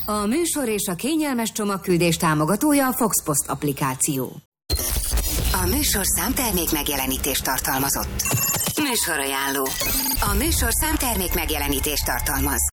A műsor és a kényelmes csomagküldés támogatója a Fox Post applikáció. A műsor számtermék megjelenítést tartalmazott. Műsorajánló. A műsor számtermék megjelenítést tartalmaz.